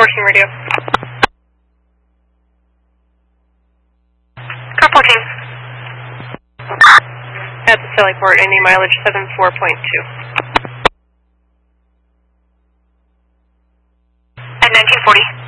14 radio. Car 14. At the Philly port, Indy mileage 74.2. At 1940.